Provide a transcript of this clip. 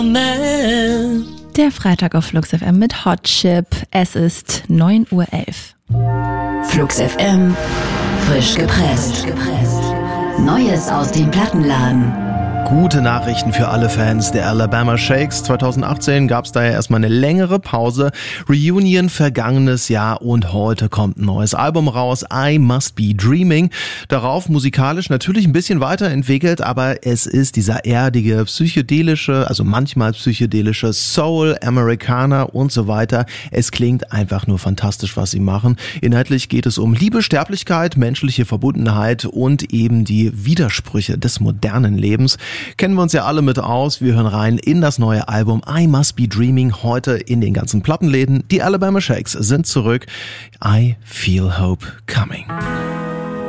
Der Freitag auf Flux FM mit Hot Chip. Es ist 9:11 Uhr. Flux FM, frisch gepresst. Neues aus dem Plattenladen. Gute Nachrichten für alle Fans der Alabama Shakes. 2018 gab es da ja erstmal eine längere Pause. Reunion vergangenes Jahr und heute kommt ein neues Album raus, I Must Be Dreaming. Darauf musikalisch natürlich ein bisschen weiterentwickelt, aber es ist dieser erdige, psychedelische, also manchmal psychedelische Soul, Americana und so weiter. Es klingt einfach nur fantastisch, was sie machen. Inhaltlich geht es um Liebe, Sterblichkeit, menschliche Verbundenheit und eben die Widersprüche des modernen Lebens. Kennen wir uns ja alle mit aus. Wir hören rein in das neue Album I Must Be Dreaming, heute in den ganzen Plattenläden. Die Alabama Shakes sind zurück. I Feel Hope Coming.